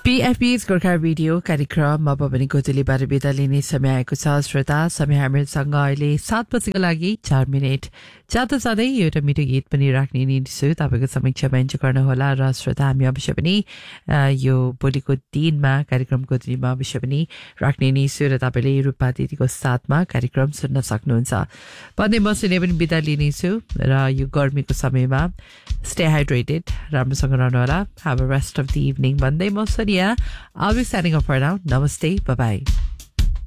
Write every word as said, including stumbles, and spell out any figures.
पीएफबी's Gorkha radio कार्यक्रम अब पनि गोजुलीबाट बिदा लिने समय आएको छ श्रोता। समय हामीसँग अहिले सात बजेको लागि चार मिनट जाँदा जाँदै एउटा मिठो गीत पनि राख्ने नि छु तपाईँको समक्षमा इन्जोय गर्नुहोला। र श्रोता हामी अवश्य पनि यो भोलिको दिनमा कार्यक्रम गोजुलीमा अवश्य पनि राख्ने नि छु र तपाईँले रूपा दिदीको साथमा कार्यक्रम सुन्न सक्नुहुन्छ भन्दै म सुने पनि बिदा लिने छु। र यो गर्मीको समयमा स्टे हाइड्रेटेड, राम्रोसँग रहनुहोला। Have a rest of the evening भन्दै म Sonia I'll be signing off for now. Namaste, bye bye.